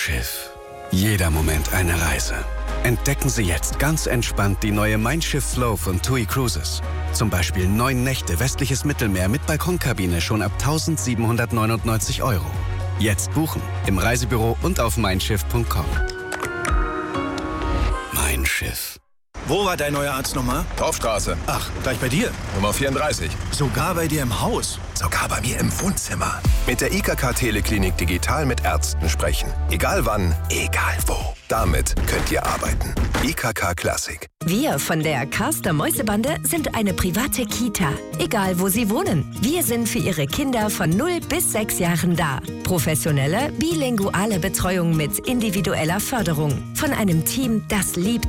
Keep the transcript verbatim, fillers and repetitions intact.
Schiff. Jeder Moment eine Reise. Entdecken Sie jetzt ganz entspannt die neue Mein Schiff Flow von TUI Cruises. Zum Beispiel neun Nächte westliches Mittelmeer mit Balkonkabine schon ab eintausendsiebenhundertneunundneunzig Euro. Jetzt buchen im Reisebüro und auf mein schiff punkt com. Mein Schiff. Wo war dein neuer Arzt nochmal? Torfstraße. Ach, gleich bei dir. Nummer vierunddreißig. Sogar bei dir im Haus. Sogar bei mir im Wohnzimmer. Mit der I K K-Teleklinik digital mit Ärzten sprechen. Egal wann, egal wo. Damit könnt ihr arbeiten. I K K Classic. Wir von der Carster Mäusebande sind eine private Kita. Egal wo Sie wohnen. Wir sind für Ihre Kinder von null bis sechs Jahren da. Professionelle, bilinguale Betreuung mit individueller Förderung. Von einem Team, das liebt